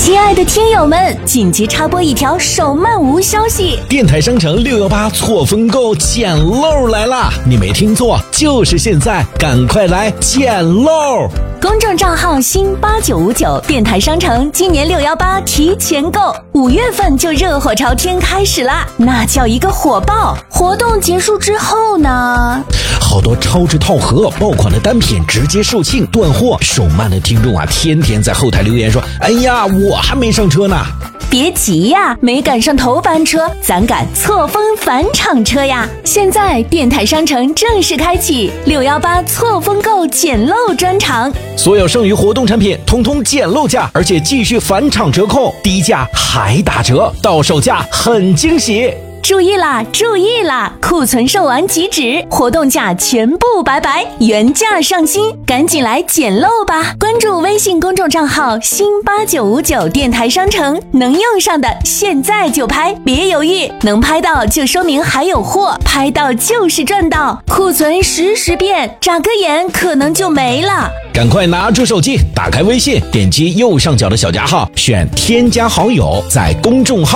亲爱的听友们，紧急插播一条手慢无消息， 电台商城618错峰购捡漏来啦！你没听错，就是现在，赶快来捡漏！ 公众账号新8959，电台商城今年618提前购，5月份就热火朝天开始啦，那叫一个火爆！活动结束之后呢， 好多超值套盒、爆款的单品直接售罄断货，手慢的听众啊，天天在后台留言说：“哎呀，我还没上车呢。” 别急呀，没赶上头班车，咱赶错峰返场车呀！现在电台商城正式开启618错峰购捡漏专场， 所有剩余活动产品统统捡漏价，而且继续返场折扣，低价还打折，到手价很惊喜。 注意啦，注意啦！库存售完即止，活动价全部拜拜，原价上新，赶紧来捡漏吧！关注微信公众账号新8959电台商城，能用上的现在就拍，别犹豫，能拍到就说明还有货，拍到就是赚到，库存实时变，眨个眼可能就没了。 赶快拿出手机，打开微信，点击右上角的小加号，选添加好友，在公众号